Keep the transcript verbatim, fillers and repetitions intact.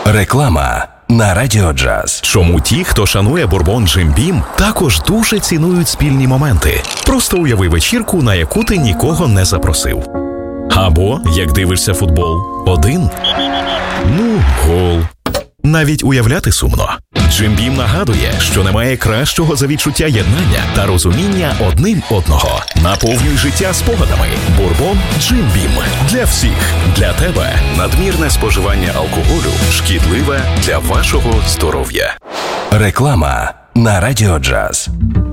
Реклама на Радіо Джаз. Чому ті, хто шанує бурбон Джим Бім, також дуже цінують спільні моменти. Просто уяви вечірку, на яку ти нікого не запросив. Або, як дивишся футбол, один. Ну, гол. Навіть уявляти сумно. Джим Бім нагадує, що немає кращого за відчуття єднання та розуміння одним одного. Наповнюй життя спогадами. Бурбон Джим Бім. Для всіх. Для тебе. Надмірне споживання алкоголю шкідливе для вашого здоров'я. Реклама на Радіо Джаз.